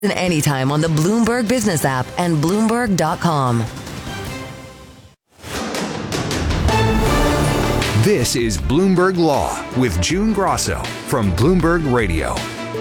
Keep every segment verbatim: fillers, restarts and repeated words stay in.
Anytime on the Bloomberg Business app and Bloomberg dot com. This is Bloomberg Law with June Grosso from Bloomberg Radio.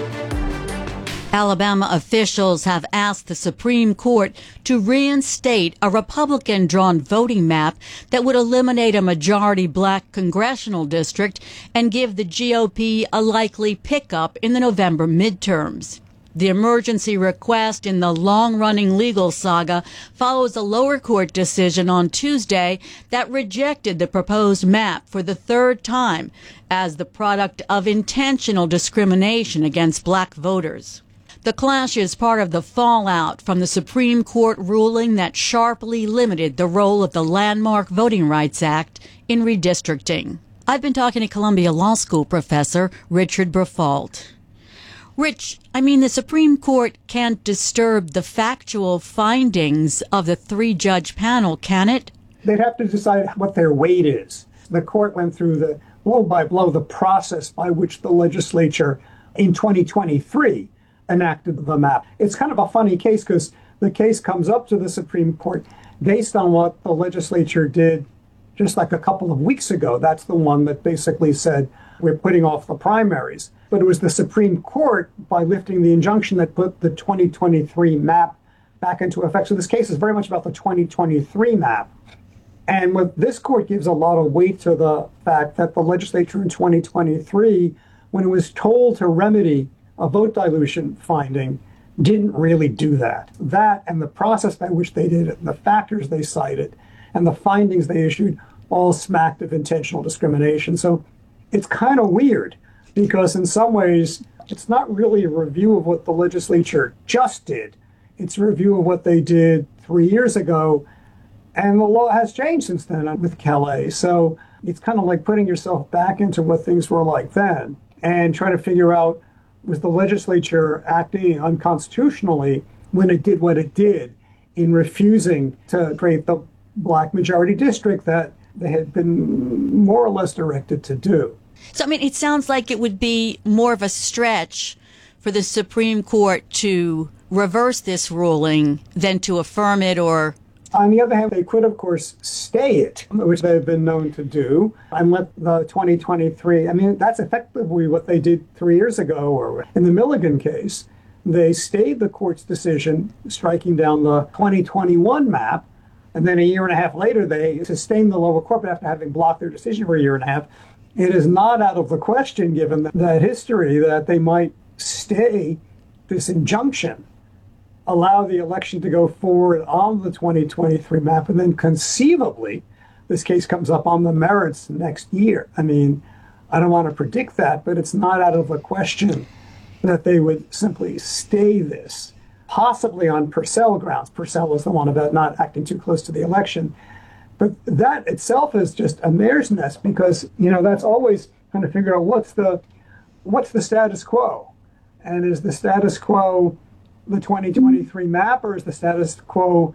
Alabama officials have asked the Supreme Court to reinstate a Republican-drawn voting map that would eliminate a majority black congressional district and give the G O P a likely pickup in the November midterms. The emergency request in the long-running legal saga follows a lower court decision on Tuesday that rejected the proposed map for the third time as the product of intentional discrimination against black voters. The clash is part of the fallout from the Supreme Court ruling that sharply limited the role of the landmark Voting Rights Act in redistricting. I've been talking to Columbia Law School professor Richard Briffault. Rich, I mean, the Supreme Court can't disturb the factual findings of the three-judge panel, can it? They'd have to decide what their weight is. The court went through the blow by blow the process by which the legislature in twenty twenty-three enacted the map. It's kind of a funny case because the case comes up to the Supreme Court based on what the legislature did just like a couple of weeks ago. That's the one that basically said we're putting off the primaries. But it was the Supreme Court, by lifting the injunction, that put the twenty twenty-three map back into effect. So this case is very much about the twenty twenty-three map. And what this court gives a lot of weight to the fact that the legislature in twenty twenty-three, when it was told to remedy a vote dilution finding, didn't really do that. That and the process by which they did it, and the factors they cited, and the findings they issued all smacked of intentional discrimination. So it's kind of weird, because in some ways, it's not really a review of what the legislature just did. It's a review of what they did three years ago. And the law has changed since then with Calais. So it's kind of like putting yourself back into what things were like then and trying to figure out, was the legislature acting unconstitutionally when it did what it did in refusing to create the black majority district that they had been more or less directed to do? So, I mean, it sounds like it would be more of a stretch for the Supreme Court to reverse this ruling than to affirm it or... On the other hand, they could, of course, stay it, which they've been known to do, and let the twenty twenty-three... I mean, that's effectively what they did three years ago, or in the Milligan case. They stayed the court's decision, striking down the twenty twenty-one map, and then a year and a half later, they sustained the lower court after having blocked their decision for a year and a half. It is not out of the question, given that history, that they might stay this injunction, allow the election to go forward on the twenty twenty-three map, and then conceivably this case comes up on the merits next year. I mean, I don't want to predict that, but it's not out of the question that they would simply stay this, possibly on Purcell grounds. Purcell was the one about not acting too close to the election. But that itself is just a mare's nest, because, you know, that's always trying to figure out what's the what's the status quo. And is the status quo the twenty twenty-three map, or is the status quo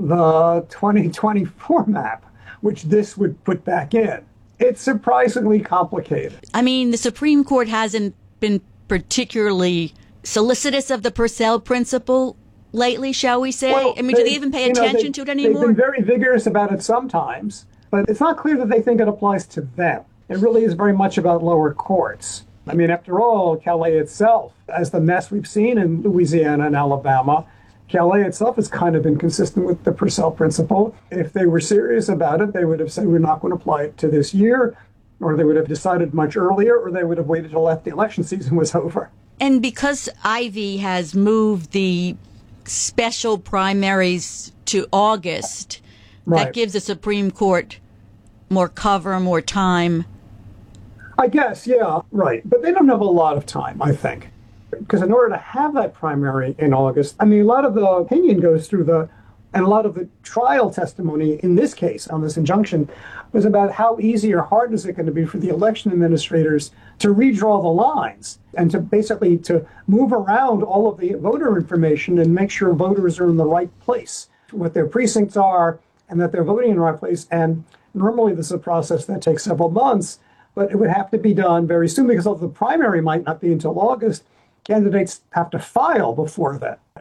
the twenty twenty-four map, which this would put back in? It's surprisingly complicated. I mean, the Supreme Court hasn't been particularly solicitous of the Purcell principle lately, shall we say? Well, I mean, they, do they even pay you know, attention they, to it anymore? They've been very vigorous about it sometimes, but it's not clear that they think it applies to them. It really is very much about lower courts. I mean, after all, Calais itself, as the mess we've seen in Louisiana and Alabama, Calais itself has kind of been consistent with the Purcell principle. If they were serious about it, they would have said, we're not going to apply it to this year, or they would have decided much earlier, or they would have waited until after the election season was over. And because Ivey has moved the special primaries to August, right, that gives the Supreme Court more cover, more time. I guess, yeah, right. But they don't have a lot of time, I think. Because in order to have that primary in August, I mean, a lot of the opinion goes through the, and a lot of the trial testimony in this case on this injunction was about how easy or hard is it going to be for the election administrators to redraw the lines and to basically to move around all of the voter information and make sure voters are in the right place, what their precincts are, and that they're voting in the right place. And normally this is a process that takes several months, but it would have to be done very soon, because although the primary might not be until August, Candidates have to file before that.